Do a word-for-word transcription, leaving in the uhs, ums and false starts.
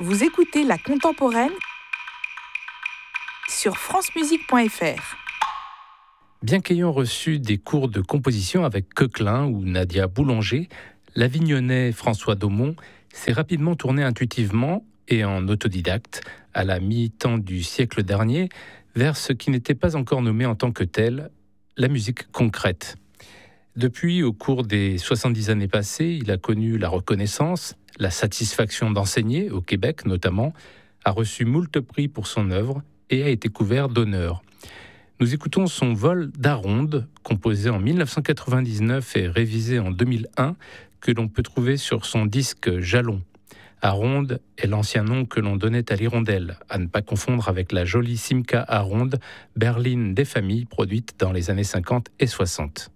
Vous écoutez La Contemporaine sur francemusique point f r. Bien qu'ayant reçu des cours de composition avec Coquelin ou Nadia Boulanger, l'Avignonnais François Daumont s'est rapidement tourné intuitivement et en autodidacte, à la mi-temps du siècle dernier, vers ce qui n'était pas encore nommé en tant que tel, la musique concrète. Depuis, au cours des soixante-dix années passées, il a connu la reconnaissance, la satisfaction d'enseigner, au Québec notamment, a reçu moult prix pour son œuvre et a été couvert d'honneurs. Nous écoutons son vol d'Aronde, composé en dix-neuf cent quatre-vingt-dix-neuf et révisé en deux mille un, que l'on peut trouver sur son disque Jalon. Aronde est l'ancien nom que l'on donnait à l'hirondelle, à ne pas confondre avec la jolie Simca Aronde, berline des familles produite dans les années cinquante et soixante.